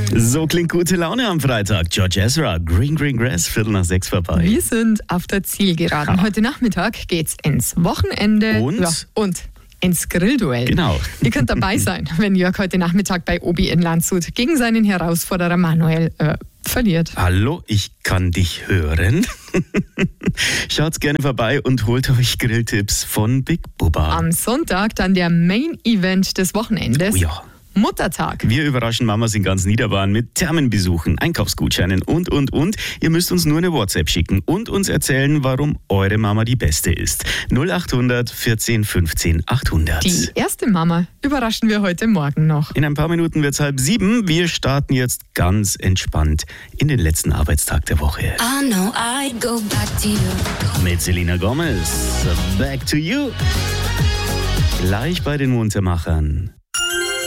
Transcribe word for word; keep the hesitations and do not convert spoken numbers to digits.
So klingt gute Laune am Freitag. George Ezra, Green Green Grass, Viertel nach sechs vorbei. Wir sind auf der Zielgeraden. Ja. Heute Nachmittag geht's ins Wochenende Und? Ja, und ins Grillduell. Genau. Ihr könnt dabei sein, wenn Jörg heute Nachmittag bei Obi in Landshut gegen seinen Herausforderer Manuel äh, verliert. Hallo, ich kann dich hören. Schaut gerne vorbei und holt euch Grilltipps von Big Bubba. Am Sonntag dann der Main Event des Wochenendes. Oh ja. Muttertag. Wir überraschen Mamas in ganz Niederbayern mit Thermenbesuchen, Einkaufsgutscheinen und, und, und. Ihr müsst uns nur eine WhatsApp schicken und uns erzählen, warum eure Mama die Beste ist. null acht hundert vierzehn fünfzehn achthundert. Die erste Mama überraschen wir heute Morgen noch. In ein paar Minuten wird es halb sieben. Wir starten jetzt ganz entspannt in den letzten Arbeitstag der Woche. I know I'd go back to you. Mit Selena Gomez. Back to you. Gleich bei den Muntermachern.